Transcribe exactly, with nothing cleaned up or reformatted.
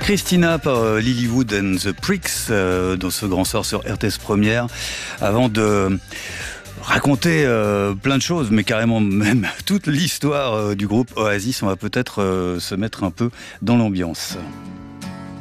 Christina par euh, Lilywood and the Pricks euh, dans ce grand sort sur R T S Première. Avant de raconter euh, plein de choses, mais carrément même toute l'histoire euh, du groupe Oasis, on va peut-être euh, se mettre un peu dans l'ambiance.